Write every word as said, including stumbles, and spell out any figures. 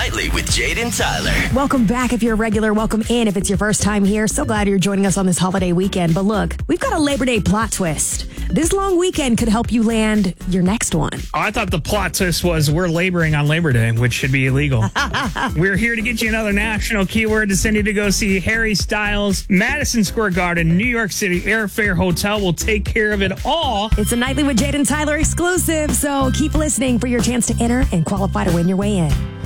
Nightly with Jade and Tyler. Welcome back if you're a regular. Welcome in if it's your first time here. So glad you're joining us on this holiday weekend. But look, we've got a Labor Day plot twist. This long weekend could help you land your next one. I thought the plot twist was we're laboring on Labor Day, which should be illegal. We're here to get you another national keyword to send you to go see Harry Styles. Madison Square Garden, New York City Airfare Hotel will take care of it all. It's a Nightly with Jade and Tyler exclusive, so keep listening for your chance to enter and qualify to win your way in.